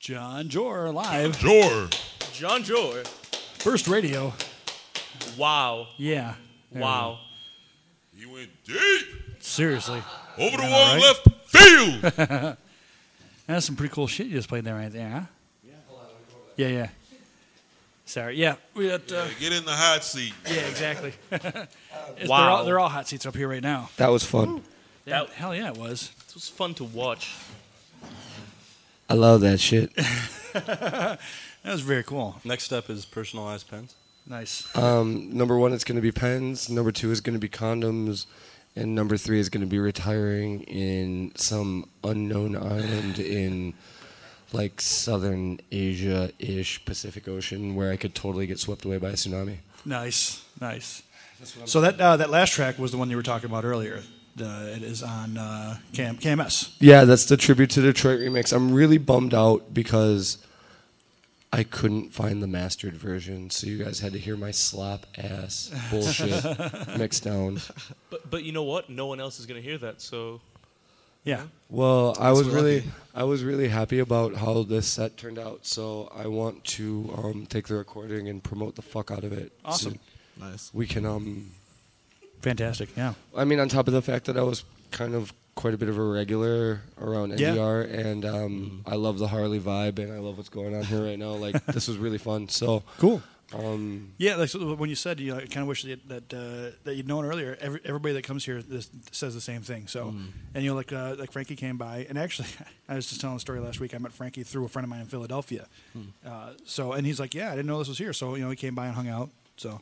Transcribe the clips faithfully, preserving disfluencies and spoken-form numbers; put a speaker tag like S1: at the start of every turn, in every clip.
S1: John Jor live.
S2: Jor.
S3: John Jor.
S1: First radio.
S3: Wow.
S1: Yeah.
S3: Wow.
S2: He went deep.
S1: Seriously.
S2: Over the
S1: Am I
S2: wall
S1: right?
S2: left field.
S1: That's some pretty cool shit you just played there right there, huh? Yeah, yeah. Sorry. Yeah. We got, uh,
S2: Yeah, get in the hot seat.
S1: yeah, exactly. It's- They're
S3: Wow.
S1: all, they're all hot seats up here right now.
S4: That was fun.
S1: Yeah,
S3: That-
S1: hell yeah, it was.
S3: It was fun to watch.
S4: I love that shit.
S1: That was very cool.
S5: Next step is personalized pens.
S1: Nice.
S4: Um, number one, it's going to be pens. Number two is going to be condoms. And number three is going to be retiring in some unknown island in like southern Asia-ish Pacific Ocean where I could totally get swept away by a tsunami.
S1: Nice. Nice. So that uh, that last track was the one you were talking about earlier. Uh, it is on uh, K M- K M S.
S4: Yeah, that's the Tribute to Detroit remix. I'm really bummed out because I couldn't find the mastered version, so you guys had to hear my slop ass bullshit mixed down.
S3: But but you know what? No one else is gonna hear that. So
S1: Yeah.
S4: Well, I was
S5: we're
S4: really,
S5: lucky.
S4: I was really happy about how this set turned out. So I want to um, take the recording and promote the fuck out of it.
S1: Awesome.
S4: So
S5: Nice.
S4: we can. Um,
S1: Fantastic. Yeah.
S4: I mean, on top of the fact that I was kind of quite a bit of a regular around
S1: Yeah.
S4: N D R, and um, I love the Harley vibe, and I love what's going on here right now. Like this was really fun. So
S1: Cool.
S4: um,
S1: Yeah, like so when you said, you know, I kind of wish that that, uh, that you'd known earlier. Every, everybody that comes here this, says the same thing. So, and you know, like uh, like Frankie came by, and actually, I was just telling a story last week. I met Frankie through a friend of mine in Philadelphia. Uh, so, and he's like, "Yeah, I didn't know this was here." So, you know, he came by and hung out. So,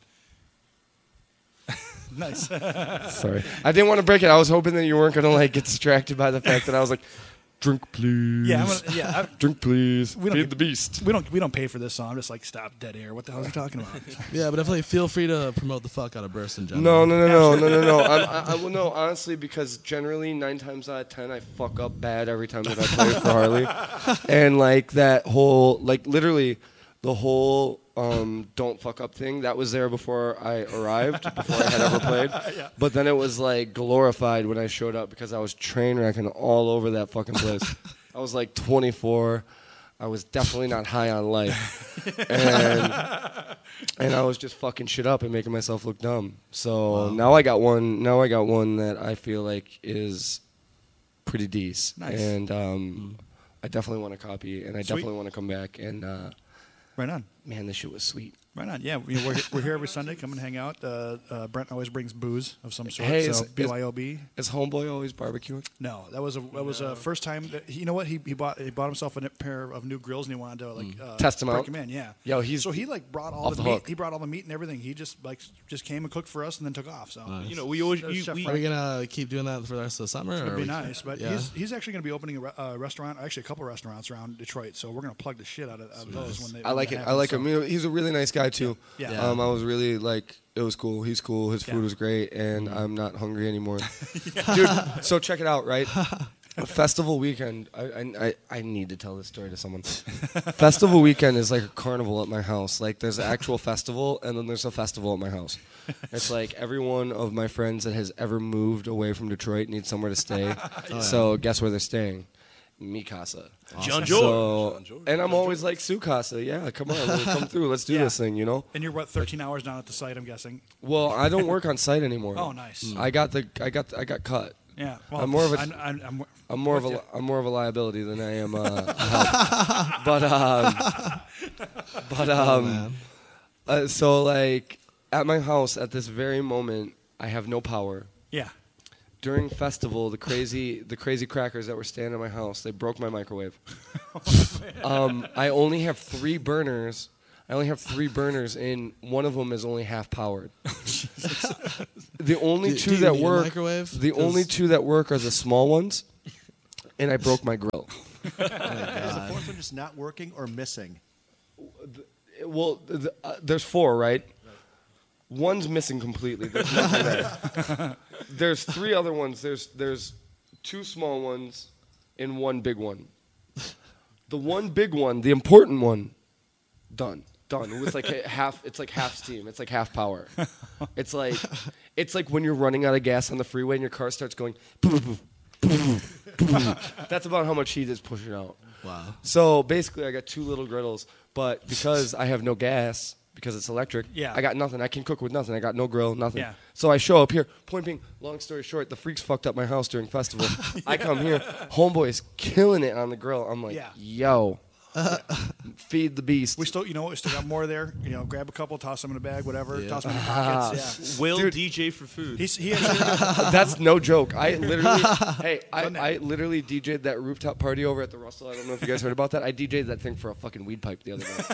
S1: nice.
S4: sorry, I didn't want to break it. I was hoping that you weren't gonna like get distracted by the fact that I was like, "Drink, please."
S1: Yeah, I'm gonna, yeah. I,
S4: Drink, please.
S1: We don't
S4: Feed
S1: get-
S4: the beast.
S1: we don't we don't pay for this, so I'm just like, stop, dead air. What the hell are you talking about?
S5: Yeah, but definitely feel free to promote the fuck out of Burst in general.
S4: No, no, no, no, no, no, no. I'm, I, I will no, honestly, because generally nine times out of ten, I fuck up bad every time that I play for Harley, and like that whole, like literally, the whole um, don't fuck up thing that was there before I arrived, before I had ever played.
S1: Yeah.
S4: But then it was like glorified when I showed up because I was train wrecking all over that fucking place. I was like twenty-four. I was definitely not high on life, and and I was just fucking shit up and making myself look dumb. So now I got one. Now I got one that I feel like is pretty decent,
S1: Nice.
S4: and um, I definitely want to copy, and I
S1: Sweet.
S4: definitely want to come back. And uh,
S1: Right on.
S4: man, this shit was sweet.
S1: Right on. Yeah, we, we're, we're here every Sunday. Come and hang out. Uh, uh, Brent always brings booze of some sort.
S4: Hey,
S1: so
S4: is-
S1: B Y O B.
S4: Is Homeboy always barbecuing?
S1: No, that was a that was a first time. That, you know what? He he bought he bought himself a n- pair of new grills and he wanted to like uh,
S4: Test 'em
S1: break
S4: out?
S1: 'em in. Yeah.
S4: Yo, he's
S1: so he like brought all
S4: off
S1: the,
S4: the
S1: meat.
S4: hook.
S1: He brought all the meat and everything. He just like just came and cooked for us and then took off. So
S5: Nice.
S3: you know we always
S1: That was
S3: you,
S1: Chef
S3: we,
S5: Are we gonna keep doing that for the rest of the summer?
S1: it'd
S5: or
S1: be
S5: we-
S1: nice. But
S5: yeah.
S1: he's he's actually going to be opening a re- uh, restaurant, actually a couple restaurants around Detroit. So we're going to plug the shit out of, out of those when they.
S4: I
S1: when
S4: like
S1: they
S4: it. I
S1: happen.
S4: like
S1: So-
S4: him. You know, he's a really nice guy too.
S1: Yeah.
S5: Yeah.
S4: Um, I was really like, it was cool. He's cool. His food
S1: Yeah.
S4: was great, and I'm not hungry anymore. Dude, so check it out, right? Festival weekend. I, I I I need to tell this story to someone. Festival weekend is like a carnival at my house. Like there's an actual festival, and then there's a festival at my house. It's like every one of my friends that has ever moved away from Detroit needs somewhere to stay. So guess where they're staying? Mi casa.
S3: John George.
S4: So, and I'm always like, Su casa, yeah, come on, let me come through. Let's do
S1: Yeah.
S4: this thing, you know?
S1: And you're what thirteen hours down at the site, I'm guessing.
S4: Well, I don't work on site anymore.
S1: Oh, nice.
S4: I got the, I got, the, I got cut.
S1: Yeah. Well,
S4: I'm more of a-
S1: I'm, I'm, I'm,
S4: I'm more of
S1: with
S4: a,
S1: ya.
S4: I'm more of a liability than I am. Uh, a help. But um, but um,
S5: man.
S4: uh, so like at my house at this very moment, I have no power.
S1: Yeah.
S4: During festival, the crazy the crazy crackers that were staying at my house, they broke my microwave. um, I only have three burners. I only have three burners, and one of them is only half powered. the only
S5: Do-
S4: two
S5: do you
S4: that
S5: need a
S4: work,
S5: microwave?
S4: the
S5: 'Cause-
S4: only two that work are the small ones, and I broke my grill.
S6: Is the fourth one just not working or missing?
S4: Well, th th- uh, there's four, right? One's missing completely. There's nothing there. There's three other ones. There's there's two small ones and one big one. The one big one, the important one, done. Done. It was like a half. It's like half steam. It's like half power. It's like it's like when you're running out of gas on the freeway and your car starts going. That's about how much heat is pushing out.
S5: Wow.
S4: So basically, I got two little griddles, but because I have no gas, because it's electric,
S1: Yeah.
S4: I got nothing. I can cook with nothing. I got no grill, nothing.
S1: Yeah.
S4: So I show up here. Point being, long story short, the freaks fucked up my house during festival. I come here, homeboy's killing it on the grill. I'm like,
S1: Yeah.
S4: yo, feed the beast.
S1: We still, you know, what, we still got more there. You know, grab a couple, toss them in a bag, whatever.
S5: Yeah.
S1: Toss them in your pockets.
S3: Will
S4: Dude.
S3: D J for food.
S1: Yeah. He's, he actually,
S4: That's no joke. I literally, hey, I,
S1: Done that.
S4: I literally D J'd that rooftop party over at the Russell. I don't know if you guys heard about that. I D J'd that thing for a fucking weed pipe the other night.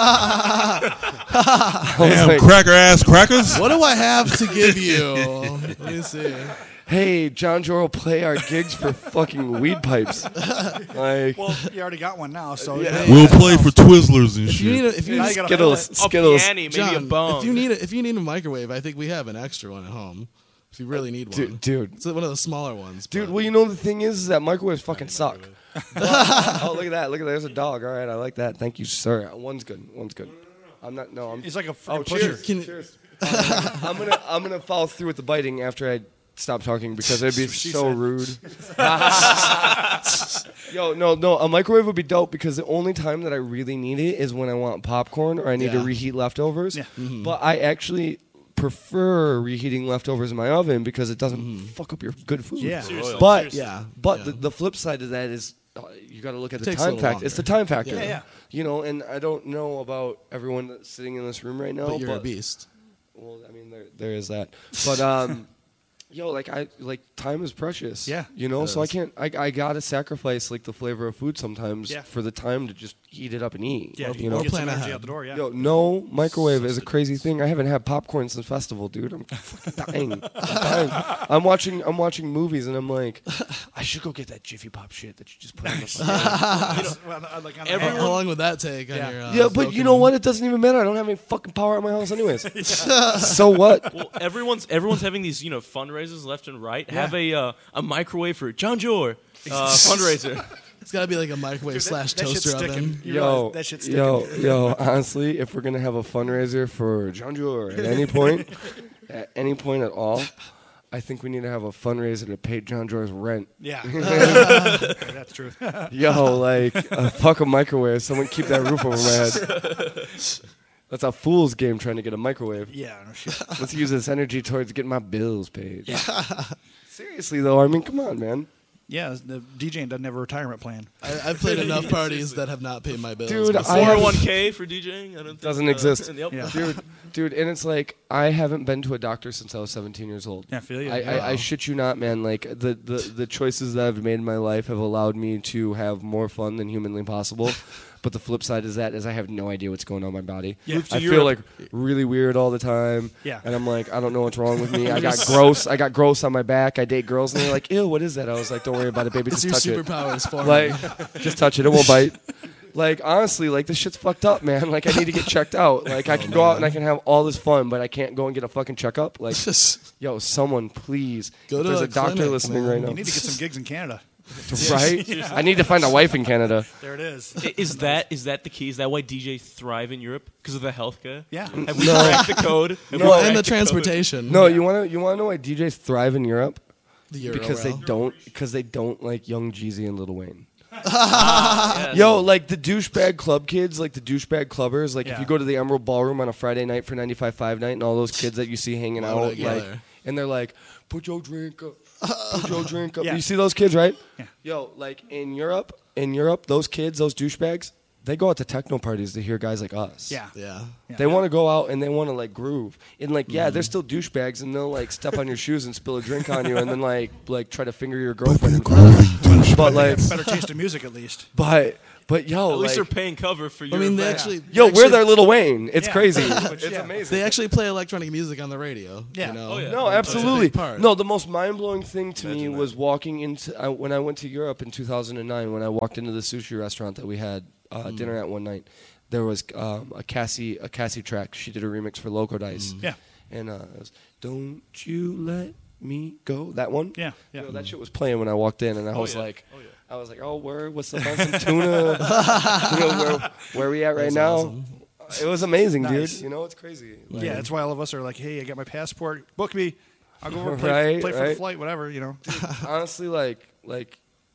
S4: I was
S2: Damn,
S4: like,
S2: cracker ass crackers.
S5: What do I have to give you? Let me see.
S4: hey, John Jor will play our gigs for fucking weed pipes. Like,
S1: well, you already got one now, so
S4: Yeah.
S2: We'll play for Twizzlers and
S5: If you need
S2: shit.
S5: a, if you
S1: Now
S5: need,
S1: you gotta
S4: Skittles,
S1: fill
S3: a
S4: Skittles.
S3: piano, maybe a
S5: John,
S3: bong.
S5: if you need a, if you need a microwave, I think we have an extra one at home. If you really need one,
S4: Dude, dude.
S5: it's one of the smaller ones.
S4: Dude,
S5: but-
S4: well, you know the thing is, is that microwaves fucking suck. Oh, look at that! Look at that! There's a dog. All right, I like that. Thank you, sir. One's good. One's good. I'm not. No, I'm.
S1: He's like a
S4: Oh,
S1: freaking pusher.
S4: cheers!
S5: Can-
S4: cheers. Uh, I'm gonna. I'm gonna follow through with the biting after I stop talking because it'd be
S1: She
S4: so
S1: said.
S4: rude. Yo, no, no. A microwave would be dope because the only time that I really need it is when I want popcorn or I need to
S5: Yeah.
S4: reheat leftovers.
S1: Yeah.
S4: But I actually prefer reheating leftovers in my oven because it doesn't fuck up your good food.
S1: Yeah.
S3: Seriously,
S4: But
S3: seriously.
S5: yeah,
S4: but
S5: yeah.
S4: the, the flip side of that is uh, you got to look at
S5: It
S4: the
S5: takes a
S4: time
S5: little
S4: factor. It's the
S5: longer.
S4: time factor.
S5: Yeah,
S1: yeah.
S4: You know, and I don't know about everyone that's sitting in this room right now.
S5: but you're a beast.
S4: Well, I mean, there there is that. But um, yo, like I like time is precious.
S1: Yeah.
S4: You know,
S5: It
S4: so I
S5: is.
S4: can't. I I gotta sacrifice like the flavor of food sometimes
S1: Yeah.
S4: for the time to just heat it up and eat.
S1: Yeah,
S4: You know.
S1: get some
S5: plan
S1: energy
S5: ahead.
S1: out the door. Yeah.
S4: Yo, no microwave is a crazy thing. I haven't had popcorn since festival, dude. I'm fucking dying. I'm dying. I'm watching. I'm watching movies, and I'm like, I should go get that Jiffy Pop shit that you just put on the.
S1: You know, well, uh, like on the-
S5: How,
S3: Everyone-
S5: how long would that take?
S1: Yeah.
S5: On your, uh,
S4: yeah, but you know
S5: broken-
S4: what? It doesn't even matter. I don't have any fucking power at my house, anyways. So what?
S3: Well, everyone's everyone's having these you know fundraisers left and right.
S1: Yeah.
S3: Have a uh, a microwave for John Jor uh, fundraiser.
S5: It's got to be like a microwave
S1: Dude, that-
S5: slash
S1: that shit's
S5: toaster
S1: sticking.
S5: oven.
S1: You
S4: Yo,
S1: realize that shit's sticking.
S4: yo, yo, honestly, if we're going to have a fundraiser for John Jor at any point, at any point at all, I think we need to have a fundraiser to pay John Jor's rent.
S1: Yeah. That's true.
S4: Yo, like, uh, fuck a microwave. Someone keep that roof over my head. That's a fool's game trying to get a microwave.
S1: yeah. No shit.
S4: Let's use this energy towards getting my bills paid. Seriously, though, I mean, come on, man.
S1: Yeah. The DJing doesn't have a retirement plan.
S5: I, I've played enough parties that have not paid my bills.
S4: Dude,
S5: before.
S4: I have-
S3: four oh one k for DJing. I don't think,
S4: Doesn't
S3: uh,
S4: exist.
S3: Yep.
S1: Yeah.
S4: Dude, dude, and it's like I haven't been to a doctor since I was seventeen years old.
S1: Yeah, I feel you.
S4: I, I, I shit you not, man. Like the, the, the choices that I've made in my life have allowed me to have more fun than humanly possible. But the flip side is that is I have no idea what's going on in my body.
S1: Yeah. Move
S3: to
S4: I feel like
S3: Europe.
S4: really weird all the time.
S1: Yeah.
S4: And I'm like, I don't know what's wrong with me. I got gross. I got gross on my back. I date girls and they're like, ew, what is that? I was like, don't worry about it, baby.
S5: It's
S4: Just
S5: your
S4: touch it.
S5: superpowers for me.
S4: Like, just touch it. It won't bite. Like, honestly, like, this shit's fucked up, man. Like, I need to get checked out. Like, I can go out and I can have all this fun, but I can't go and get a fucking checkup. Like, yo, someone, please.
S5: Go
S4: if
S5: to
S4: there's
S5: a
S4: a doctor
S5: clinic,
S4: listening
S5: man.
S4: right now.
S1: You need to get some gigs in Canada.
S4: Right? I need to find a wife in Canada.
S1: There it is.
S3: I- Is that is that the key? Is that why D Js thrive in Europe because of the healthcare?
S1: Yeah.
S3: Have we
S4: No.
S3: cracked the code? Have we
S4: No.
S3: cracked
S5: and the
S3: code?
S5: transportation.
S4: No, you want to you want to know why D Js thrive in Europe?
S5: The Euro
S4: Because they
S5: rail.
S4: don't because they don't like Young Jeezy and Lil Wayne.
S3: Yeah.
S4: Yo, like the douchebag club kids, like the douchebag clubbers, like if
S1: Yeah.
S4: you go to the Emerald Ballroom on a Friday night for ninety-five five night and all those kids that you see hanging
S5: Why would I
S4: out,
S5: go
S4: like,
S5: there?
S4: and they're like, put your drink up, put your drink up.
S1: Yeah.
S4: You see those kids, right?
S1: Yeah.
S4: Yo, like in Europe, in Europe, those kids, those douchebags, they go out to techno parties to hear guys like us.
S1: Yeah.
S5: Yeah.
S1: Yeah.
S4: They want to go out and they want to like groove. And like, yeah,
S5: Mm-hmm.
S4: they're still douchebags and they'll like step on your shoes and spill a drink on you and then like like try to finger your girlfriend in front of you. But like,
S1: Better taste of music at least.
S4: but but yo,
S3: At least
S4: like,
S3: they're paying cover for
S5: I
S3: your.
S5: mean, they
S3: event.
S5: actually.
S4: yo,
S5: they
S4: we're
S5: actually,
S4: their Little Wayne. It's
S1: Yeah.
S4: crazy.
S1: Which,
S4: It's
S1: yeah.
S4: amazing.
S5: They actually play electronic music on the radio.
S1: Yeah.
S5: You know?
S3: Oh, yeah.
S4: No,
S5: That's a big
S4: absolutely.
S5: part.
S4: No, the most mind-blowing thing to me
S3: Imagine that.
S4: was walking into I, when I went to Europe in two thousand nine. When I walked into the sushi restaurant that we had uh,
S5: Mm.
S4: dinner at one night, there was um, a Cassie a Cassie track. She did a remix for Loco Dice.
S1: Yeah.
S4: And uh, it was, "Don't you let me go." That one.
S1: Yeah. Yeah.
S4: Yo, that shit was playing when I walked in, and I
S3: Oh,
S4: was
S3: yeah.
S4: like,
S3: Oh, yeah.
S4: I was like, "Oh, where? What's up on some tuna? you know, where, where we at right
S5: That's
S4: now?"
S5: awesome.
S4: It was amazing,
S1: Nice.
S4: dude. You know, it's crazy. Like,
S1: Yeah, that's why all of us are like, hey, I got my passport. Book me. I'll go over and play,
S4: Right,
S1: play for the
S4: right.
S1: flight, whatever, you know.
S4: honestly, like, like,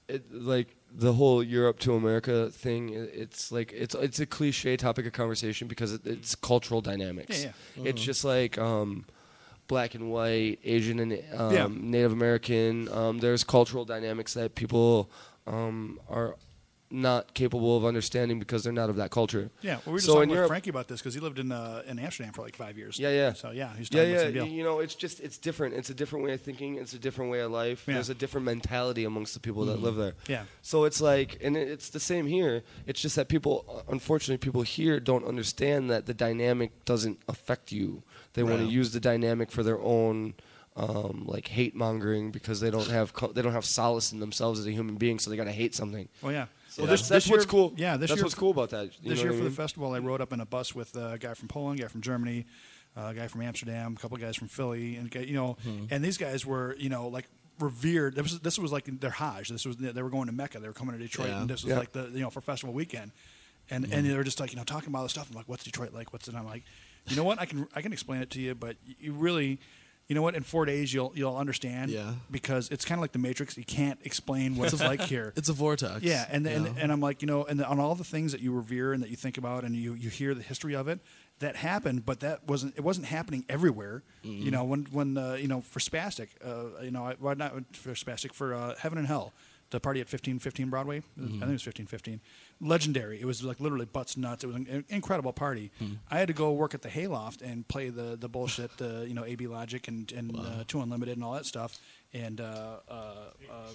S4: it, like the whole Europe to America thing, i- it's like it's it's a cliche topic of conversation because it, it's cultural dynamics.
S1: Yeah,
S4: It's just like um, black and white, Asian and um,
S1: Yeah.
S4: Native American. Um, there's cultural dynamics that people um, are not capable of understanding because they're not of that culture.
S1: Yeah, well, we were just
S4: So
S1: talking
S4: in
S1: with
S4: Europe-
S1: Frankie about this because he lived in uh, in Amsterdam for like five years.
S4: Yeah, yeah.
S1: So yeah, he's
S4: Yeah,
S1: talking about
S4: yeah.
S1: the
S4: y-
S1: same deal.
S4: You know, it's just it's different. It's a different way of thinking. It's a different way of life.
S1: Yeah.
S4: There's a different mentality amongst the people that live there.
S1: Yeah.
S4: So it's like, and it- it's the same here. It's just that people, uh, unfortunately, people here don't understand that the dynamic doesn't affect you. They want to
S5: Right.
S4: use the dynamic for their own, um, like hate mongering because they don't have co- they don't have solace in themselves as a human being, so they gotta hate something.
S1: Well, yeah.
S4: So
S1: Well,
S4: that's,
S1: this-
S4: that's
S1: this
S4: what's
S1: year-
S4: cool.
S1: yeah, this
S4: that's
S1: year
S4: what's
S1: f-
S4: cool about that. You
S1: This
S4: know
S1: year
S4: what
S1: for
S4: I
S1: the
S4: mean?
S1: festival, I rode up in a bus with a guy from Poland, a guy from Germany, uh, a guy from Amsterdam, a couple of guys from Philly, and you know, and these guys were you know like revered. This was, this was like their Hajj. This was they were going to Mecca. They were coming to Detroit,
S5: Yeah.
S1: and this was
S4: Yeah.
S1: like the you know for festival weekend, and and they were just like you know talking about all this stuff. I'm like, what's Detroit like? What's it? I'm like, you know what? I can I can explain it to you, but you really. You know what? In four days, you'll you'll understand.
S5: Yeah.
S1: Because it's kind of like the Matrix. You can't explain what it's like here.
S5: It's a vortex.
S1: Yeah, and
S5: you
S1: and,
S5: know?
S1: and I'm like, you know, and on all the things that you revere and that you think about and you, you hear the history of it, that happened, but that wasn't it wasn't happening everywhere.
S5: Mm-hmm.
S1: You know, when when uh, you know for Spastic, uh, you know, I, well, not for Spastic for uh, Heaven and Hell, the party at fifteen fifteen Broadway.
S5: Mm-hmm.
S1: I think it was fifteen fifteen. Legendary. It was like literally butts nuts. It was an in- incredible party.
S5: Hmm.
S1: I had to go work at the Hayloft and play the the bullshit, uh, you know, A B Logic and and uh, Two Unlimited and all that stuff. And uh, uh, uh,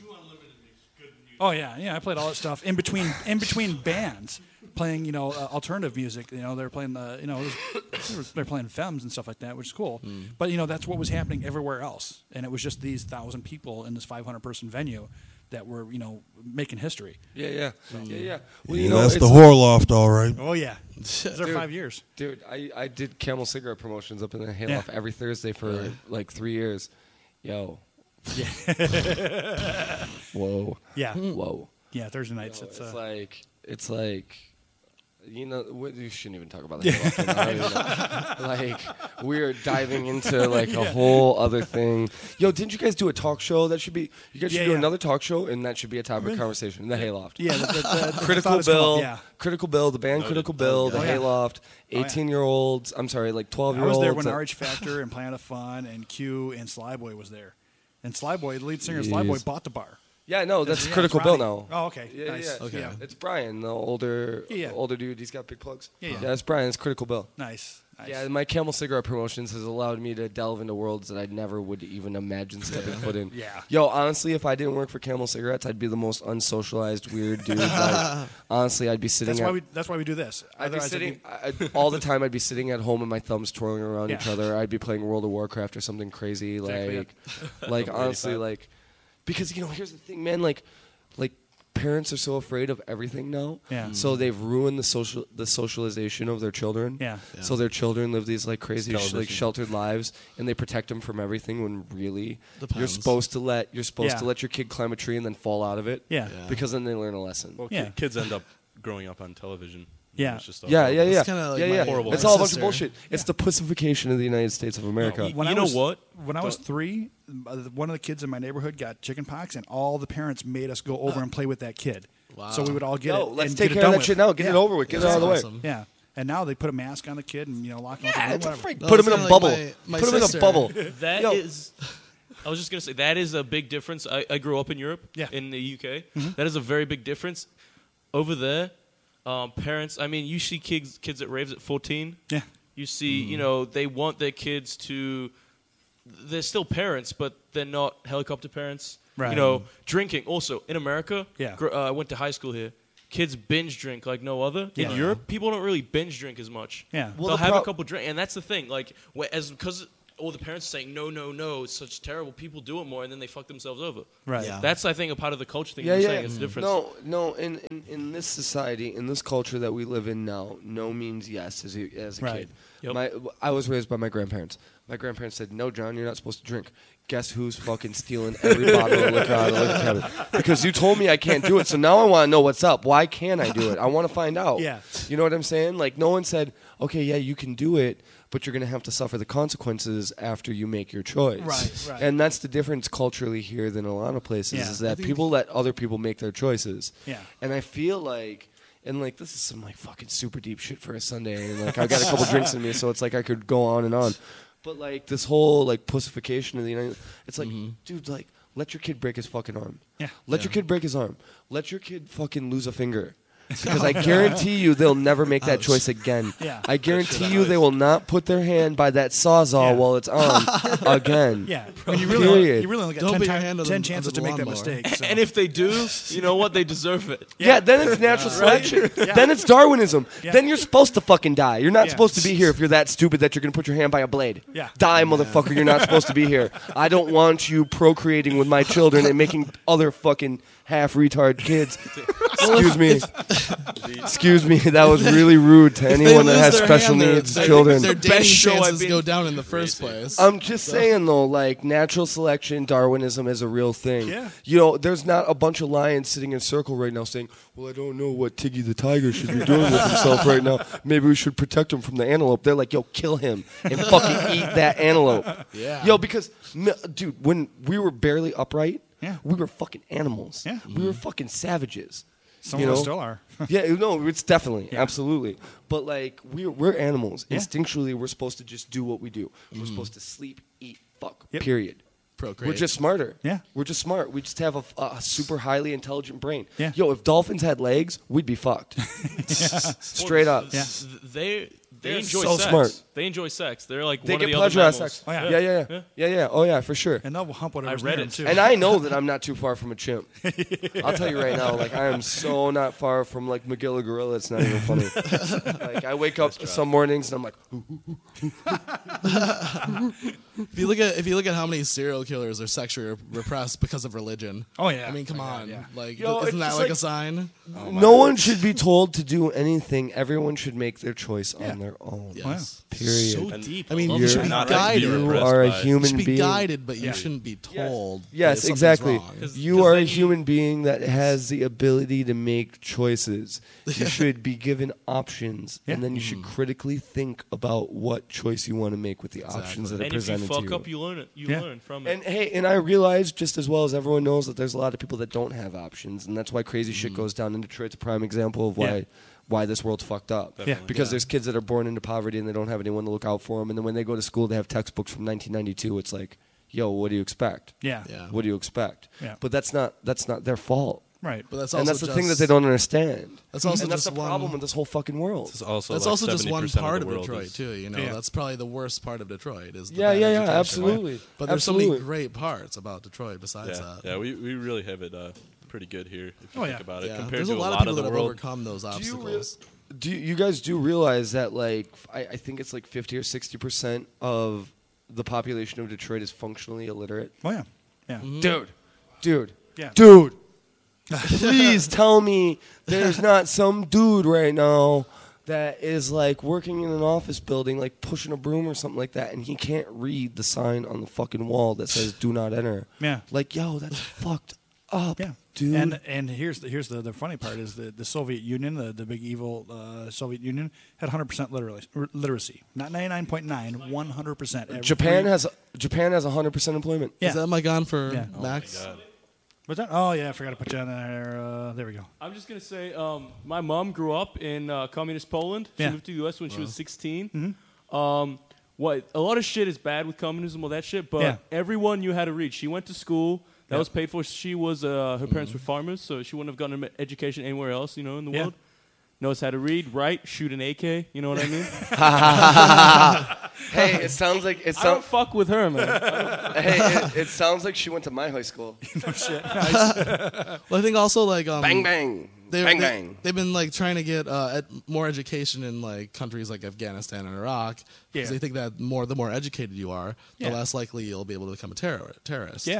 S1: Oh yeah, yeah. I played all that stuff in between in between bands, playing you know uh, alternative music. You know they were playing the you know it was, they were, they were playing Femmes and stuff like that, which is cool. But you know that's what was happening everywhere else, and it was just these thousand people in this five hundred person venue that were you know making history.
S4: Yeah, yeah, yeah, yeah. Well,
S2: Yeah,
S4: you know,
S2: that's the
S4: it's-
S2: whore loft, all right.
S1: Oh yeah, those are
S4: Dude.
S1: five years.
S4: Dude, I, I did Camel cigarette promotions up in the Hayloft
S1: Yeah.
S4: every Thursday for like three years. Yo.
S1: Yeah,
S4: Whoa.
S1: yeah,
S4: Whoa.
S1: yeah. Thursday nights.
S4: Yo,
S1: it's
S4: it's
S1: uh,
S4: like it's like you know what, you shouldn't even talk about the Hayloft. I don't even know. Like we are diving into like a whole other thing. Yo, didn't you guys do a talk show? That should be you guys should
S1: Yeah,
S4: do
S1: yeah.
S4: another talk show, and that should be a topic of conversation. The Hayloft.
S1: yeah. The, the, the, the
S4: Critical
S1: thought has come up,
S4: Bill,
S1: Yeah,
S4: Critical Bill, the band Critical Bill, the
S1: Oh, yeah.
S4: Hayloft,
S1: yeah.
S4: eighteen-year-olds. I'm sorry, like
S1: I
S4: twelve-year-olds.
S1: was there when
S4: that-
S1: R H Factor and Planet of Fun and Q and Slyboy was there, and Slyboy, the lead singer of Slyboy,
S4: Jeez.
S1: bought the bar.
S4: Yeah, no, that's
S1: Yeah,
S4: Critical
S1: it's
S4: Bill
S1: Ronnie.
S4: now.
S1: Oh, okay.
S4: Yeah,
S1: Nice.
S4: yeah,
S5: Okay.
S1: Yeah.
S4: It's Brian, the older,
S1: Yeah, yeah.
S4: older dude. He's got big plugs.
S1: Yeah, yeah.
S4: yeah, it's Brian. It's Critical Bill.
S1: Nice. nice.
S4: Yeah, my Camel cigarette promotions has allowed me to delve into worlds that I never would even imagine stepping foot in.
S1: Yeah.
S4: Yo, honestly, if I didn't work for Camel cigarettes, I'd be the most unsocialized, weird dude. Like, honestly, I'd be sitting.
S1: That's
S4: at,
S1: why we. That's why we do this.
S4: I'd be
S1: Otherwise,
S4: sitting
S1: it'd be-
S4: I'd, all the time. I'd be sitting at home with my thumbs twirling around
S1: Yeah.
S4: each other. I'd be playing World of Warcraft or something crazy.
S1: Exactly,
S4: like, like honestly, like, because you know, here's the thing, man. Like, like parents are so afraid of everything now.
S1: Yeah.
S4: So they've ruined the social the socialization of their children.
S1: Yeah.
S5: Yeah.
S4: So their children live these like crazy, sh- like
S3: television.
S4: sheltered lives, and they protect them from everything. When really, you're
S5: Depends.
S4: supposed to let you're supposed
S1: Yeah.
S4: to let your kid climb a tree and then fall out of it.
S1: Yeah.
S5: Yeah.
S4: Because then they learn a lesson.
S3: Well,
S1: Yeah.
S3: ki- kids end up growing up on television.
S1: Yeah.
S3: It's just a
S4: Yeah,
S3: horrible-
S4: yeah, yeah.
S5: It's kinda like
S4: yeah,
S5: my-
S4: yeah.
S3: Horrible.
S4: It's
S5: my
S4: all a bunch of
S5: sister.
S4: bullshit. It's the pussification of the United States of America.
S3: No,
S1: When
S3: you
S1: I
S3: know
S1: was-
S3: what?
S1: When I was three, uh, one of the kids in my neighborhood got chicken pox, and all the parents made us go over and play with that kid.
S5: Wow.
S1: So we would all get
S4: Yo,
S1: it.
S4: let's
S1: and
S4: take
S1: get it
S4: care of
S1: done
S4: that
S1: with.
S4: shit now. Get
S1: Yeah.
S4: it over with. Get it
S5: That's
S4: out of the way.
S5: awesome.
S1: Yeah. And now they put a mask on the kid and you know lock him up.
S4: Yeah,
S1: and
S4: it's a
S1: whatever.
S4: freak.
S5: No,
S4: Put
S5: it's
S4: him in a
S5: kinda
S4: bubble.
S5: like my- my
S4: Put him in a
S5: sister.
S4: bubble.
S3: That
S4: Yo.
S3: is- I was just gonna say that is a big difference. I, I grew up in Europe,
S1: Yeah.
S3: in the U K. That is a very big difference. Over there, um, parents. I mean, you see kids kids at raves at fourteen.
S1: Yeah.
S3: You see, you know, they want their kids to. They're still parents, but they're not helicopter parents.
S1: Right.
S3: You know, drinking. Also, in America,
S1: Yeah.
S3: gr- uh, I went to high school here. Kids binge drink like no other.
S1: Yeah.
S3: In Europe, people don't really binge drink as much.
S1: Yeah.
S4: Well,
S3: They'll
S4: the
S3: have
S4: pro-
S3: a couple drinks, and that's the thing. Like, wh- as because all the parents are saying no, no, no, it's such terrible. People do it more, and then they fuck themselves over.
S1: Right.
S5: Yeah.
S3: That's I think a part of the culture thing
S4: Yeah,
S3: you're
S4: yeah.
S3: saying. It's different.
S4: No, no. In, in in this society, in this culture that we live in now, no means yes as a, as a
S1: Right.
S4: kid.
S3: Yep.
S4: My I was raised by my grandparents. My grandparents said, "No, John, you're not supposed to drink. guess who's fucking stealing every bottle of liquor out of the liquor cabinet? Because you told me I can't do it, so now I want to know what's up. Why can't I do it? I want to find out.
S1: Yeah.
S4: You know what I'm saying? Like, no one said, okay, yeah, you can do it, but you're going to have to suffer the consequences after you make your choice.
S1: Right, right.
S4: And that's the difference culturally here than a lot of places,
S1: Yeah.
S4: is
S5: I
S4: that
S5: think-
S4: people let other people make their choices.
S1: Yeah.
S4: And I feel like, and like, this is some like fucking super deep shit for a Sunday, and like I got a couple drinks in me, so it's like I could go on and on. But like this whole like pussification of the United, it's like, dude, like let your kid break his fucking arm.
S1: Yeah.
S4: Let your kid break his arm. Let your kid fucking lose a finger. Because I guarantee you they'll never make that choice again.
S1: Yeah.
S4: I guarantee you they will not put their hand by that sawzall
S1: Yeah.
S4: while it's on again.
S1: Yeah, when you really, only,
S4: Period.
S1: you really only got
S5: Don't
S1: ten,
S5: put your
S1: time-
S5: hand on the-
S1: ten
S5: on
S1: chances
S5: the
S1: to make that
S5: lawnmower.
S1: mistake. So.
S3: And if they do, you know what? They deserve it.
S4: Yeah, then it's natural selection. Then it's Darwinism.
S1: Yeah.
S4: Then you're supposed to fucking die. You're not
S1: Yeah.
S4: supposed to be here if you're that stupid that you're going to put your hand by a blade.
S1: Yeah.
S4: Die, motherfucker. You're not supposed to be here. I don't want you procreating with my children and making other fucking half retard kids. Excuse me. Excuse me. That was really rude to
S5: If they
S4: anyone that
S5: lose
S4: has
S5: their
S4: special
S5: hand, their-
S4: needs
S5: their-
S4: children.
S5: Their dating
S3: show I've
S5: chances
S3: been-
S5: go down in the first place.
S4: I'm just saying though, like natural selection, Darwinism is a real thing.
S1: Yeah.
S4: You know, there's not a bunch of lions sitting in a circle right now saying, "Well, I don't know what Tiggy the tiger should be doing with himself right now. Maybe we should protect him from the antelope." They're like, "Yo, kill him and fucking eat that antelope."
S5: Yeah.
S4: Yo, because m- dude, when we were barely upright,
S1: Yeah.
S4: we were fucking animals.
S1: Yeah.
S4: We were fucking savages.
S1: Some
S4: you
S1: of us
S4: know?
S1: still are.
S4: Yeah, no, it's definitely,
S1: Yeah.
S4: absolutely. But like, we're we're animals.
S1: Yeah.
S4: Instinctually, we're supposed to just do what we do. We're supposed to sleep, eat, fuck.
S1: Yep.
S4: Period.
S5: Procreate.
S4: We're just smarter.
S1: Yeah.
S4: We're just smart. We just have a, a super highly intelligent brain.
S1: Yeah.
S4: Yo, if dolphins had legs, we'd be fucked. Straight up.
S1: Yeah.
S3: They they
S4: They're
S3: enjoy
S4: so
S3: sex.
S4: Smart.
S3: They enjoy sex. They're like
S4: They
S3: one
S4: get
S3: of the
S4: pleasure
S3: other
S4: out of
S3: mammals.
S4: sex.
S1: Oh, yeah.
S4: yeah, yeah, yeah, yeah, yeah. Oh yeah, for sure.
S1: And they'll hump whatever's
S3: I read
S1: near
S3: it.
S1: them, too.
S4: And I know that I'm not too far from a chimp. I'll tell you right now, like I am so not far from like Magilla Gorilla. It's not even funny. Like I wake up some mornings and I'm like,
S5: If you look at if you look at how many serial killers are sexually repressed because of religion.
S1: Oh, yeah.
S5: I mean, come
S1: Oh, my
S5: on.
S1: God, yeah.
S5: Like,
S4: Yo,
S5: isn't
S4: it's
S5: that
S4: just
S5: like,
S4: like-
S5: a sign?
S4: no one should be told to do anything. Everyone should make their choice
S1: Yeah.
S4: on their own.
S5: Yes.
S4: Period.
S5: So
S3: And-
S5: deep. I mean,
S3: Well,
S5: you
S4: You're
S5: should be
S3: not
S5: guided.
S3: to be
S4: You
S3: repressed
S4: are a
S3: by it.
S5: You
S4: human
S5: should be
S4: being.
S5: guided, but you
S1: Yeah.
S5: shouldn't be
S4: Yes.
S5: told.
S4: Yes,
S5: that something's
S4: exactly.
S5: wrong.
S3: 'Cause-
S4: You
S3: 'cause
S4: are a
S3: then you-
S4: human being that has the ability to make choices. You should be given options,
S1: Yeah.
S4: and then you should critically think about what choice you want to make with the options that are
S3: And if you
S4: presented
S3: fuck
S4: to you.
S3: up, you learn it. You
S1: Yeah.
S3: learn from it.
S4: And hey, and I realize just as well as everyone knows that there's a lot of people that don't have options, and that's why crazy shit goes down. And Detroit's a prime example of why
S1: Yeah.
S4: why this world's fucked up.
S1: Yeah.
S4: Because there's kids that are born into poverty and they don't have anyone to look out for them, and then when they go to school, they have textbooks from nineteen ninety-two. It's like, yo, what do you expect?
S1: Yeah.
S5: Yeah.
S4: What do you expect?
S1: Yeah.
S4: But that's not that's not their fault.
S1: Right.
S5: But that's
S4: And
S5: also
S4: that's the
S5: just,
S4: thing that they don't understand.
S5: That's also
S4: and that's
S5: just
S4: the
S5: one.
S4: problem with this whole fucking world.
S2: It's also
S5: That's
S2: like
S5: also just one
S2: seventy percent
S5: part
S2: of,
S5: of
S2: the world
S5: Detroit
S2: is-
S5: too. You know,
S1: Yeah.
S5: that's probably the worst part of Detroit. Is the
S4: Yeah,
S5: bad
S4: yeah, yeah,
S5: education.
S4: absolutely.
S5: But there's so
S4: Absolutely.
S5: many great parts about Detroit besides
S2: Yeah,
S5: that.
S2: yeah, we, we really have it uh, pretty good here if you
S1: Oh,
S2: think
S1: yeah.
S2: about it
S5: Yeah.
S2: compared
S5: There's
S2: to
S5: a lot,
S2: lot
S5: of people
S2: the
S5: that have
S2: world.
S5: overcome those
S4: Do you,
S5: obstacles.
S4: rea- do you, you guys do realize that like f- I, I think it's like fifty or sixty percent of the population of Detroit is functionally illiterate?
S1: Oh, yeah. Yeah.
S4: Dude, dude,
S1: Yeah.
S4: dude. Please tell me there's not some dude right now that is like working in an office building, like pushing a broom or something like that, and he can't read the sign on the fucking wall that says "Do not enter."
S1: Yeah.
S4: Like, yo, that's fucked up,
S1: Yeah,
S4: dude.
S1: And and here's the, here's the, the funny part is the, the Soviet Union, the, the big evil uh, Soviet Union, had one hundred percent literacy, literacy. Not ninety-nine point nine, one hundred percent. Every-
S4: Japan has Japan has one hundred percent employment.
S1: Yeah.
S5: Is that mic on for
S1: Yeah.
S5: Max?
S1: What's that? Oh, yeah, I forgot to put you on there. Uh, there we go.
S3: I'm just gonna say, um, my mom grew up in uh, communist Poland. She
S1: Yeah.
S3: moved to the U S when she was sixteen. Um, what a lot of shit is bad with communism, all that shit. But
S1: Yeah.
S3: everyone you had to read. She went to school. That
S1: Yeah.
S3: was paid for. She was uh, her parents were farmers, so she wouldn't have gotten an education anywhere else, you know, in the
S1: Yeah.
S3: world. Knows how to read, write, shoot an A K. You know what I mean?
S4: Hey, it sounds like it
S3: I don't
S4: sounds.
S3: fuck with her, man.
S4: Hey, it, it sounds like she went to my high school.
S5: Well, I think also like um,
S4: Bang bang,
S5: they,
S4: bang
S5: they,
S4: bang.
S5: They've been like trying to get uh, ed- more education in like countries like Afghanistan and Iraq because
S1: Yeah.
S5: they think that more the more educated you are, the
S1: Yeah.
S5: less likely you'll be able to become a terror- terrorist.
S1: Yeah.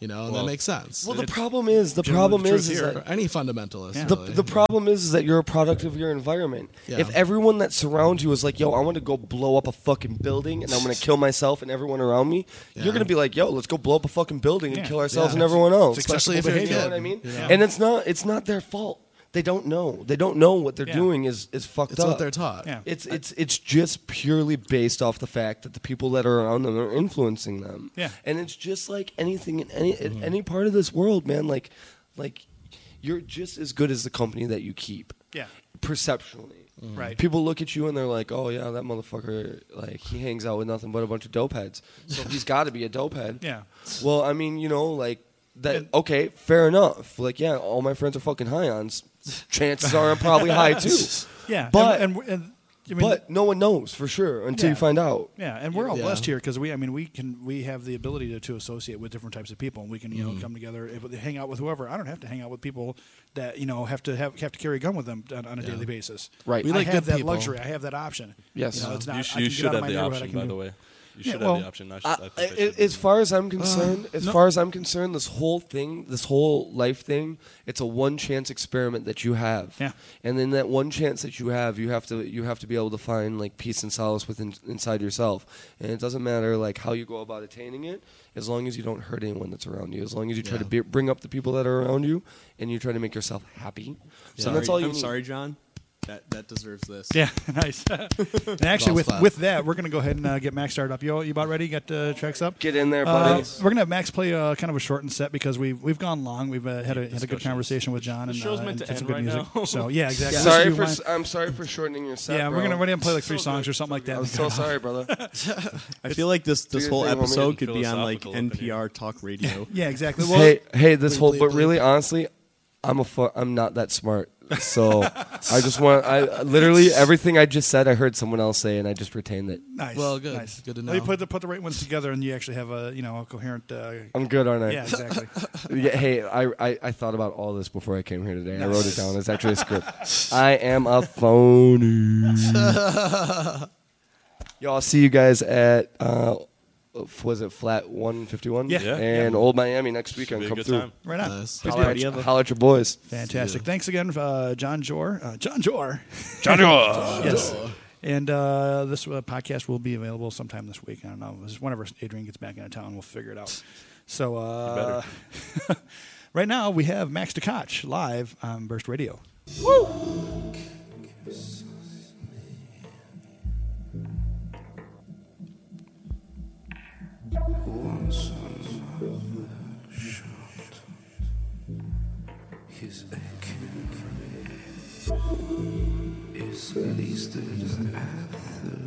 S5: You know, and
S2: Well-
S5: that makes sense.
S4: Well, the problem is, the
S1: Jim,
S4: problem
S1: the truth
S4: is, is
S1: here.
S4: that
S5: For any fundamentalist.
S1: Yeah.
S4: the,
S5: really.
S4: the problem is, is that you're a product of your environment.
S5: Yeah.
S4: If everyone that surrounds you is like, yo, I want to go blow up a fucking building and I'm going to kill myself and everyone around me,
S5: Yeah.
S4: you're going to be like, yo, let's go blow up a fucking building and
S1: Yeah.
S4: kill ourselves
S5: Yeah.
S4: and everyone else.
S1: It's
S5: Especially if you're a
S1: acceptable
S4: You know
S5: kid.
S4: what I mean?
S5: Yeah.
S4: And it's not it's not their fault. They don't know. They don't know what they're
S1: Yeah.
S4: doing is is fucked
S5: It's
S4: up.
S5: what they're taught.
S1: Yeah.
S4: It's it's it's just purely based off the fact that the people that are around them are influencing them.
S1: Yeah.
S4: And it's just like anything in any in any part of this world, man. Like like you're just as good as the company that you keep.
S1: Yeah.
S4: Perceptually.
S1: Right.
S4: People look at you and they're like, "Oh yeah, that motherfucker, like he hangs out with nothing but a bunch of dope heads. So he's got to be a dope head."
S1: Yeah.
S4: Well, I mean, you know, like that.
S1: And-
S4: Okay, fair enough. Like, yeah, all my friends are fucking high on. Chances are I'm probably high too.
S1: Yeah.
S4: But-
S1: and, and, and I mean,
S4: But no one knows for sure until
S1: Yeah.
S4: you find out.
S1: yeah, and we're all
S5: Yeah.
S1: blessed here because we, I mean, we can, we have the ability to, to associate with different types of people, and we can, you
S4: Mm-hmm.
S1: know, come together, if they hang out with whoever. I don't have to hang out with people that, you know, have to have have to carry a gun with them on, on a daily basis.
S4: Right.
S5: We
S1: I
S5: like
S1: have
S5: good
S1: that
S5: people.
S1: luxury. I have that option.
S4: Yes.
S1: You know, it's not.
S2: You,
S1: I
S2: sh-
S1: can
S2: you
S1: get
S2: should
S1: out of
S2: have
S1: my
S2: the
S1: neighborhood, I
S2: option,
S1: can
S2: by
S1: do-
S2: the way. You
S1: Yeah,
S2: should
S1: well,
S2: have the option. I, sh-
S4: I,
S2: I think
S4: I-
S2: they should.
S4: as far as I'm concerned, as
S1: no.
S4: far as I'm concerned, this whole thing, this whole life thing, it's a one chance experiment that you have.
S1: Yeah.
S4: And then that one chance that you have, you have to you have to be able to find like peace and solace within inside yourself. And it doesn't matter like how you go about attaining it, as long as you don't hurt anyone that's around you. As long as you try to
S5: Yeah.
S4: be, bring up the people that are around you, and you try to make yourself happy. So
S5: Yeah.
S4: that's all you
S7: I'm
S4: need.
S7: sorry, John. That that deserves this.
S1: Yeah, nice. and actually,
S5: Balls
S1: with
S5: flat.
S1: with that, we're gonna go ahead and uh, get Max started up. You you about ready? Got uh, tracks up?
S4: Get in there,
S1: Uh,
S4: buddy.
S1: we're gonna have Max play uh, kind of a shortened set because we've we've gone long. We've uh, had a had a good
S2: Discussions.
S1: conversation with John,
S3: The
S1: and
S3: show's
S1: uh,
S3: meant
S1: and
S3: to
S1: did some
S3: end
S1: good
S3: right
S1: music.
S3: now.
S1: So yeah, exactly.
S4: sorry
S1: Unless
S4: for
S1: you
S4: s-
S1: want-
S4: I'm sorry for shortening your set.
S1: yeah,
S4: bro.
S1: we're gonna we're gonna play like three songs or something like that.
S4: I'm so sorry, brother.
S7: I feel like this this
S4: your
S7: whole
S4: thing, homie.
S7: episode could be on like
S2: Philosophical
S7: N
S2: up in
S7: P R talk radio.
S1: Yeah, exactly. Well,
S4: hey, hey, this
S5: Bleep,
S4: whole,
S5: bleep,
S4: but
S5: bleep.
S4: really, honestly, I'm a fu- I'm not that smart. So I just want, I literally everything I just said, I heard someone else say, and I just retained it.
S1: nice.
S5: Well, good.
S1: Nice.
S5: Good to
S1: Well, you
S5: know.
S1: put the put the right ones together, and you actually have a you know a coherent. Uh,
S4: I'm good, aren't I?
S1: yeah, exactly.
S4: Yeah, hey, I, I, I thought about all this before I came here today. I wrote it down. It's actually a script. I am a phony. Yo, I'll see you guys at, uh, was it Flat one fifty-one?
S1: Yeah.
S2: Yeah.
S4: And Old Miami next
S2: Should
S4: weekend.
S2: be a
S4: Come
S2: good
S4: through.
S2: time.
S1: Right on.
S5: Nice.
S1: Good
S4: Holler
S1: deal.
S4: at, holler at your boys.
S1: Fantastic. Thanks again, uh, John Jor. Uh, John Jor.
S2: John Joe.
S1: Yes. And uh, this uh, podcast will be available sometime this week. I don't know. This is whenever Adrian gets back into town, we'll figure it out. So uh, right now we have Max DeKoch live on Burst Radio.
S8: Once on the shot, his aching is listed at the